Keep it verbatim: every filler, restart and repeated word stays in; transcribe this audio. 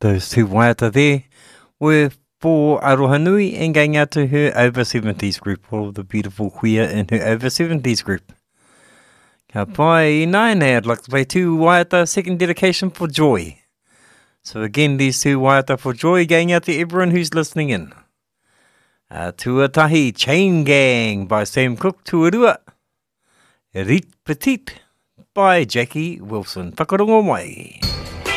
Those two waiata there were for Aroha Nui and going out to her over seventies group, all of the beautiful queer in her over seventies group. Ka pai nine, I'd like to play two waiata, second dedication for Joy. So again, these two waiata for Joy going out to everyone who's listening in. Uh, Tuatahi Chain Gang by Sam Cooke, Tuarua. Rit Petite by Jackie Wilson. Whakarongo mai.